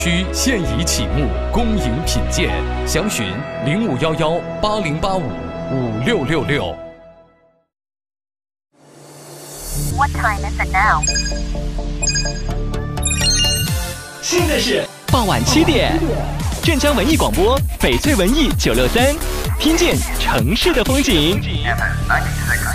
区现已启幕，恭迎品鉴，详询051180855666。 What time is it now? 现在是傍晚7点，镇江文艺广播，翡翠文艺963，听见城市的风景。